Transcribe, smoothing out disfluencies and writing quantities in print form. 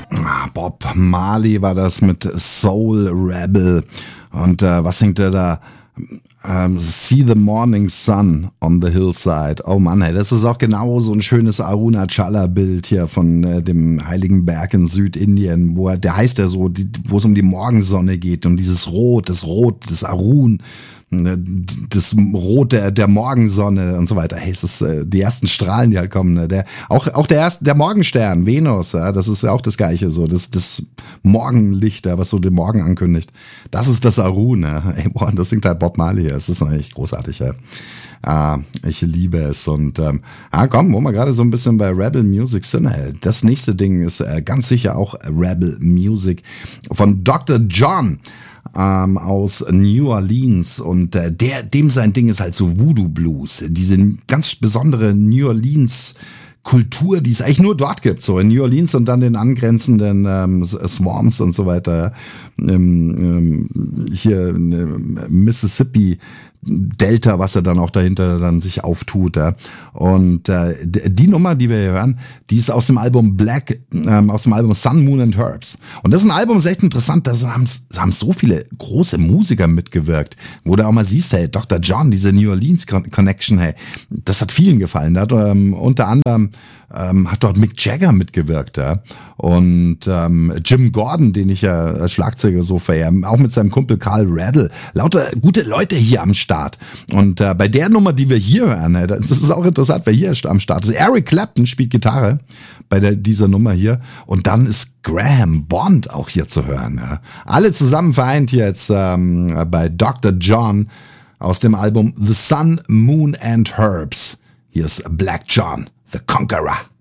Bob Marley war das mit Soul Rebel. Und was singt er da? See the morning sun on the hillside. Oh Mann, ey, das ist auch genau so ein schönes Arunachala-Bild hier von dem Heiligen Berg in Südindien, der heißt ja so, wo es um die Morgensonne geht und dieses das Rot des Arun, das Rot der Morgensonne und so weiter. Hey, es ist die ersten Strahlen, die halt kommen. Ne? Der Morgenstern, Venus, ja, das ist ja auch das Gleiche, so das Morgenlicht, was so den Morgen ankündigt. Das ist das Arun. Ne? Ey, boah, das singt halt Bob Marley. Es ist eigentlich großartig. Ja. Ich liebe es. Und komm, wo wir gerade so ein bisschen bei Rebel Music sind. Das nächste Ding ist ganz sicher auch Rebel Music von Dr. John. Aus New Orleans und dem sein Ding ist halt so Voodoo Blues, diese ganz besondere New Orleans Kultur, die es eigentlich nur dort gibt, so in New Orleans und dann den angrenzenden Swamps und so weiter, hier Mississippi Delta, was er dann auch dahinter dann sich auftut. Ja. Und die Nummer, die wir hier hören, die ist aus dem Album aus dem Album Sun, Moon and Herbs. Und das ist ein Album, das ist echt interessant, da haben so viele große Musiker mitgewirkt, wo du auch mal siehst, hey, Dr. John, diese New Orleans Connection, hey, das hat vielen gefallen. Da hat unter anderem hat dort Mick Jagger mitgewirkt, ja. Und Jim Gordon, den ich ja als Schlagzeuger so verehre, auch mit seinem Kumpel Carl Radle, lauter gute Leute hier am Start. Und bei der Nummer, die wir hier hören, das ist auch interessant, wer hier am Start ist. Eric Clapton spielt Gitarre bei dieser Nummer hier. Und dann ist Graham Bond auch hier zu hören. Ja. Alle zusammen vereint jetzt bei Dr. John aus dem Album The Sun, Moon and Herbs. Hier ist Black John, The Conqueror.